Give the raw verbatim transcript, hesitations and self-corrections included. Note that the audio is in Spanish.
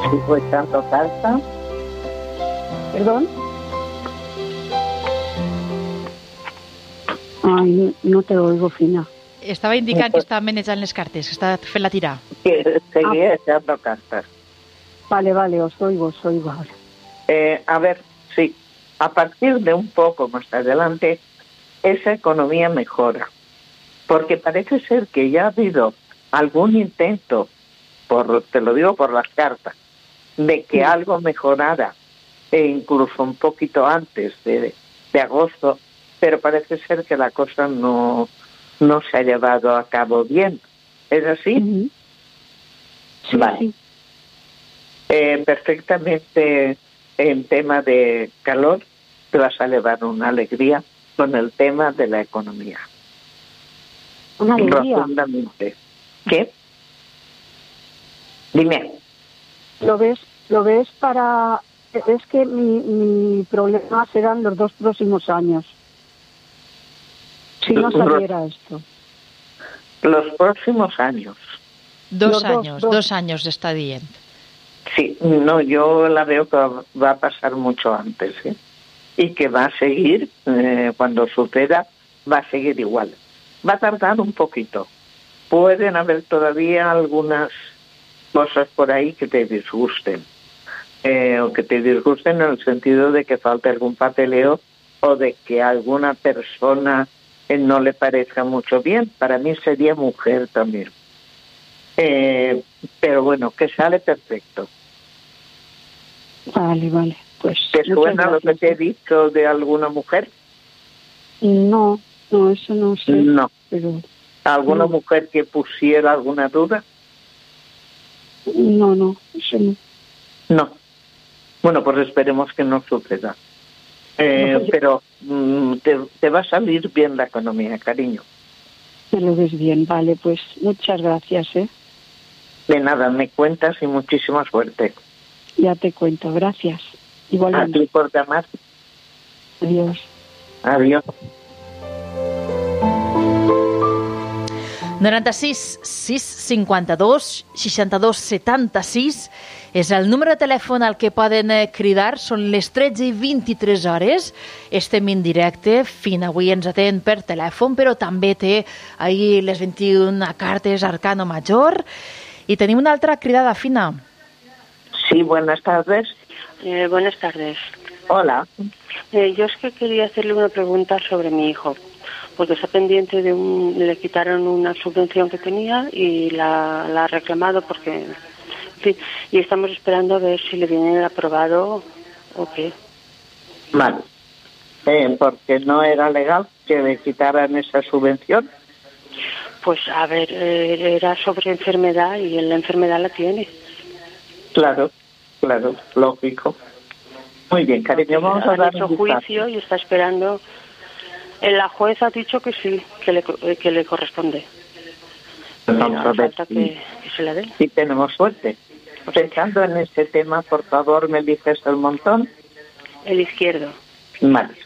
Sigo echando salsa. Perdón. Ai, no, no te oigo, Fina. Estava indicant que està manejant les cartes, que està fent la tirar. Que seguía ah. echando cartas. Vale, vale, os oigo, os oigo ahora. Eh, a ver, sí, a partir de un poco más adelante, esa economía mejora. Porque parece ser que ya ha habido algún intento, por, te lo digo por las cartas, de que sí. algo mejorara, e incluso un poquito antes de, de agosto, pero parece ser que la cosa no, no se ha llevado a cabo bien. ¿Es así? Uh-huh. Sí, vale. Sí. Eh, perfectamente en tema de calor, te vas a llevar una alegría con el tema de la economía. Una alegría. Rotundamente. ¿Qué? Dime. ¿Lo ves, lo ves para...? Es que mi, mi problema serán los dos próximos años. Si no saliera esto. Los próximos años. Dos los años, dos, dos, dos años está dient. Sí, no, yo la veo que va a pasar mucho antes, ¿eh? Y que va a seguir, eh, cuando suceda, va a seguir igual. Va a tardar un poquito. Pueden haber todavía algunas cosas por ahí que te disgusten. Eh, o que te disgusten en el sentido de que falte algún papeleo o de que a alguna persona eh, no le parezca mucho bien. Para mí sería mujer también. Eh, pero bueno, que sale perfecto. Vale, vale. Pues ¿Te suena lo que te he dicho de alguna mujer? No, no, eso no sé. No. Pero... ¿Alguna no. mujer que pusiera alguna duda? No, no, eso no. No. Bueno, pues esperemos que no suceda. Eh, no, pues pero mm, te, te va a salir bien la economía, cariño. Me lo ves bien, vale, pues muchas gracias, ¿eh? De nada, me cuentas y muchísima suerte. Ya te cuento, gracias. Igualmente. A ti por llamar. Adiós. Adiós. noranta-sis sis cinquanta-dos seixanta-dos setanta-sis és el número de telèfon al que poden cridar. Són les tretze i vint-i-tres hores. Estem en directe. Fina avui ens atén per telèfon, però també té ahir les vint-i-una cartes Arcano Major. Y tenemos una otra criada, Fina. Sí, buenas tardes. Eh, buenas tardes. Hola. Eh, yo es que quería hacerle una pregunta sobre mi hijo, porque está pendiente de un... Le quitaron una subvención que tenía y la, la ha reclamado porque... En fin, y estamos esperando a ver si le viene el aprobado o qué. Vale. Eh, porque no era legal que le quitaran esa subvención. Pues, a ver, eh, era sobre enfermedad y la enfermedad la tiene. Claro, claro, lógico. Muy bien, cariño, vamos a dar un juicio y está esperando. La juez ha dicho que sí, que le, que le corresponde. Pues vamos a ver falta que, que se la den. Si tenemos suerte. Pensando en este tema, por favor, me dices el montón. El izquierdo. Vale.